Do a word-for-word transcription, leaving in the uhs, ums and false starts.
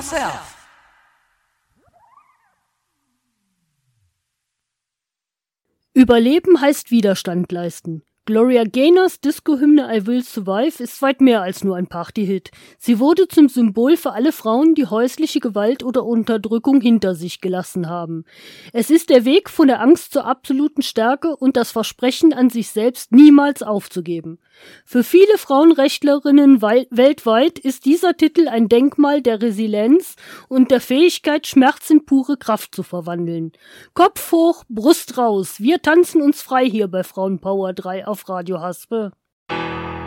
myself. Überleben heißt Widerstand leisten. Gloria Gaynors Disco-Hymne I Will Survive ist weit mehr als nur ein Party-Hit. Sie wurde zum Symbol für alle Frauen, die häusliche Gewalt oder Unterdrückung hinter sich gelassen haben. Es ist der Weg von der Angst zur absoluten Stärke und das Versprechen an sich selbst, niemals aufzugeben. Für viele Frauenrechtlerinnen weltweit ist dieser Titel ein Denkmal der Resilienz und der Fähigkeit, Schmerz in pure Kraft zu verwandeln. Kopf hoch, Brust raus, wir tanzen uns frei hier bei Frauenpower drei auf Radio Haspe.